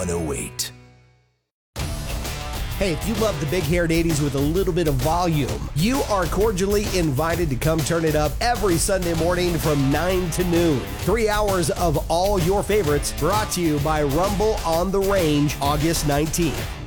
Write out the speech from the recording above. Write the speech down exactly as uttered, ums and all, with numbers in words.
one oh eight. Hey, if you love the big-haired eighties with a little bit of volume, you are cordially invited to come turn it up every Sunday morning from nine to noon. Three hours of all your favorites brought to you by Rumble on the Range, August nineteenth.